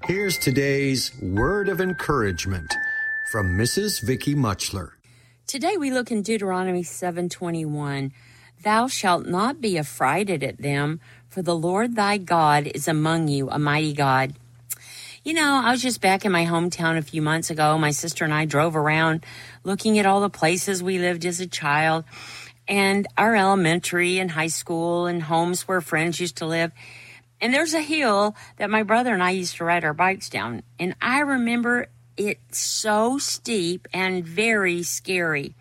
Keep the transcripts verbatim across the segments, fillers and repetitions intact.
Here's today's word of encouragement from Missus Vicky Muchler. Today we look in Deuteronomy seven twenty-one. Thou shalt not be affrighted at them, for the Lord thy God is among you, a mighty God. You know, I was just back in my hometown a few months ago. My sister and I drove around looking at all the places we lived as a child, and our elementary and high school and homes where friends used to live. And there's a hill that my brother and I used to ride our bikes down. And I remember it so steep and very scary.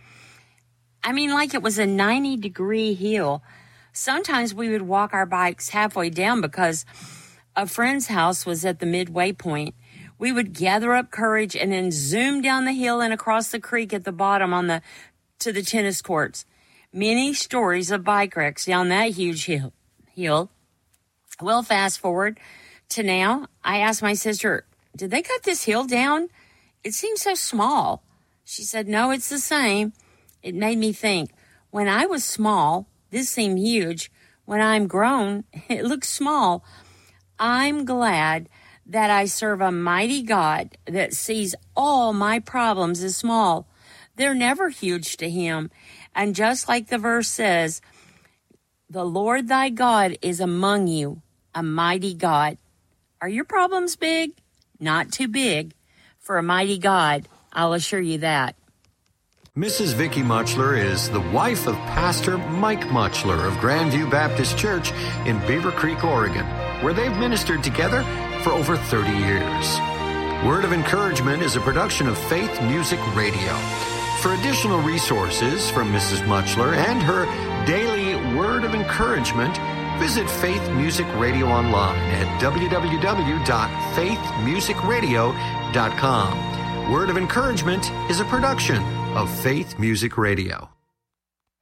I mean, like it was a ninety degree hill. Sometimes we would walk our bikes halfway down because a friend's house was at the midway point. We would gather up courage and then zoom down the hill and across the creek at the bottom on the to the tennis courts. Many stories of bike wrecks down that huge hill. hill. Well, fast forward to now, I asked my sister, did they cut this hill down? It seems so small. She said, no, it's the same. It made me think, when I was small, this seemed huge. When I'm grown, it looks small. I'm glad that I serve a mighty God that sees all my problems as small. They're never huge to him. And just like the verse says, the Lord thy God is among you, a mighty God. Are your problems big? Not too big. For a mighty God, I'll assure you that. Missus Vicky Muchler is the wife of Pastor Mike Muchler of Grandview Baptist Church in Beaver Creek, Oregon, where they've ministered together for over thirty years. Word of Encouragement is a production of Faith Music Radio. For additional resources from Missus Muchler and her daily Word of Encouragement, visit Faith Music Radio online at w w w dot faith music radio dot com. Word of Encouragement is a production of Faith Music Radio.